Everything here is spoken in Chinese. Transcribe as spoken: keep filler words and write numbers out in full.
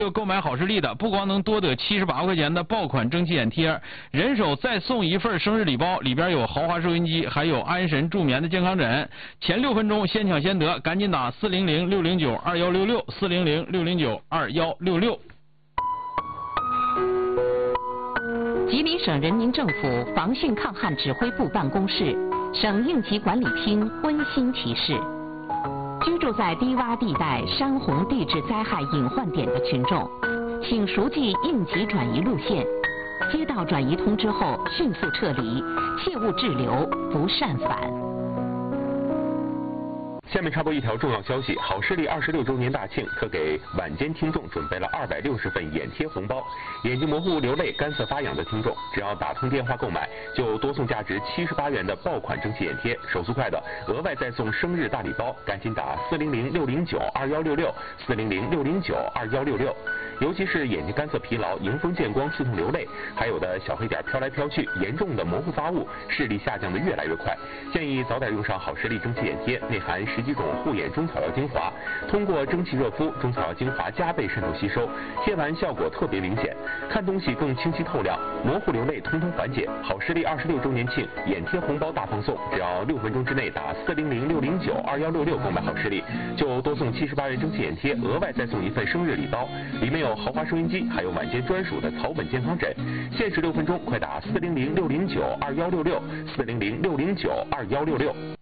购买好视力的，不光能多得七十八块钱的爆款蒸汽眼贴，人手再送一份生日礼包，里边有豪华收音机，还有安神助眠的健康枕。前六分钟先抢先得，赶紧打四零零六零九二幺六六四零零六零九二幺六六。 吉林省人民政府防汛抗旱指挥部办公室、省应急管理厅温馨提示。居住在低洼地带、山洪地质灾害隐患点的群众，请熟记应急转移路线，接到转移通知后迅速撤离，切勿滞留，不善返。 下面插播一条重要消息：好视力二十六周年大庆特给晚间听众准备了二百六十份眼贴红包。眼睛模糊、流泪、干涩发痒的听众，只要打通电话购买，就多送价值七十八元的爆款蒸汽眼贴。手速快的，额外再送生日大礼包，赶紧打四零零六零九二幺六六四零零六零九二幺六六。尤其是眼睛干涩、疲劳、迎风见光、刺痛流泪，还有的小黑点飘来飘去，严重的模糊发物，视力下降的越来越快，建议早点用上好视力蒸汽眼贴，内含十几种护眼中草药精华，通过蒸汽热敷，中草药精华加倍渗透吸收，贴完效果特别明显，看东西更清晰透亮，模糊流泪通通缓解。好视力二十六周年庆眼贴红包大放送，只要六分钟之内打四零零六零九二幺六六购买好视力，就多送七十八元蒸汽眼贴，额外再送一份生日礼包，里面有豪华收音机，还有晚间专属的草本健康枕。限时六分钟，快打四零零六零九二幺六六四零零六零九二幺六六。